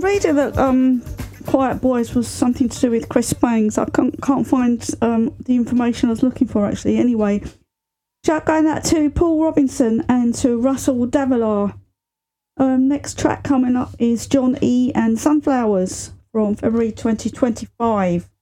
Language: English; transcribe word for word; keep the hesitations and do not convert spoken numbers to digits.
reading that um, Quiet Boys was something to do with Chris Bangs. I can't, can't find um, the information I was looking for, actually. Anyway, shout going out to Paul Robinson and to Russell Davilar. Um, next track coming up is John E. and Sunflowers from February twenty twenty-five.